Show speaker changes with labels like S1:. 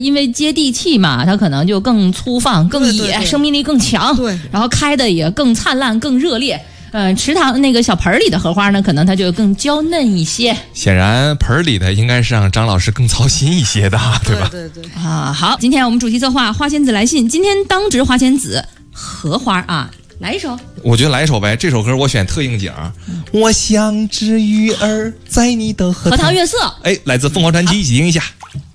S1: 因为接地气嘛，它可能就更粗放、更野，
S2: 对，
S1: 生命力更强。
S2: 对，
S1: 然后开的也更灿烂、更热烈。池塘那个小盆里的荷花呢，可能它就更娇嫩一些。
S3: 显然盆里的应该是让张老师更操心一些的，对吧？
S2: 对
S1: 啊，好，今天我们主题策划花仙子来信，今天当值花仙子荷花啊，来一首。
S3: 我觉得来一首呗，这首歌我选特应景。我像只鱼儿在你的
S1: 荷塘月色。
S3: 哎，来自凤凰传奇，一起听一下。